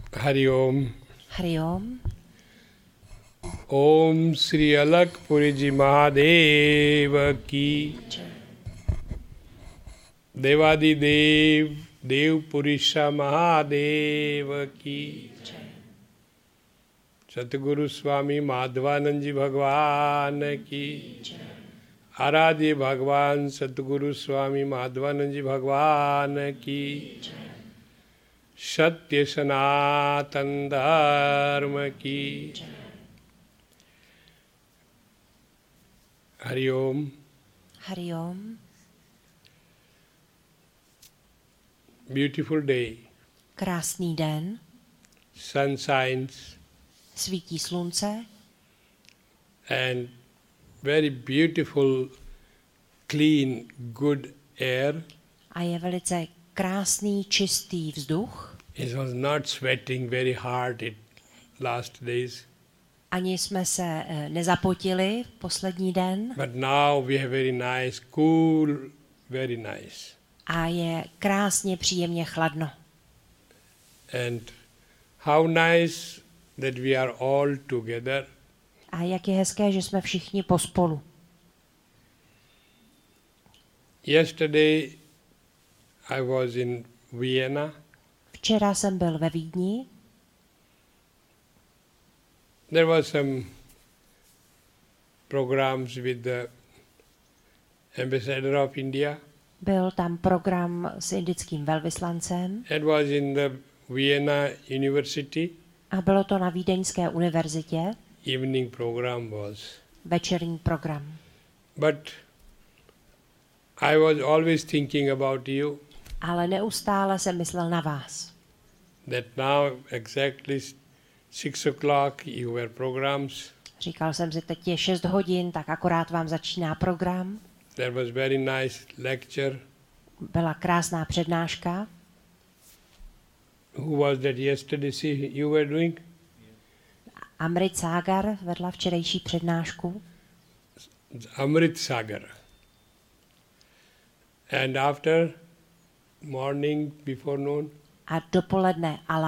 Hari Om. Hari Om. Om Sri Alakpuri Ji Mahadeva ki Devadi Dev Dev Purisha Mahadeva ki Satguru Swami Madhvanand Ji Bhagwan ki Aradhya Bhagwan Satguru Swami Madhvanand Ji Bhagwan ki Satya Sanatan Dharma ki Hari Om. Hari Om. Beautiful day. Krásný den. Sun shines Svítí slunce. and very beautiful, clean, good air. A je velice krásný, čistý vzduch. It was not sweating very hard in last days. Ani jsme se nezapotili poslední den. But now we have very nice, cool, very nice. A je krásně, příjemně chladno. And how nice that we are all together. A jak je hezké, že jsme všichni pospolu. Yesterday I was in Vienna. Včera jsem byl ve Vídni. There was some programs with the ambassador of India. Byl tam program s indickým velvyslancem It was in the Vienna University. a bylo to na Vídeňské univerzitě. Evening program was. Večerní program. But I was always thinking about you. Ale neustále jsem myslel na vás. That now exactly 6 o'clock you were programs. Říkal jsem si, teď je 6 hodin, tak akorát vám začíná program. There was very nice lecture. Byla krásná přednáška. Who was that yesterday? See, you were doing? Amrit Sagar vedla včerejší přednášku. Amrit Sagar. And after morning, before noon, A dopoledne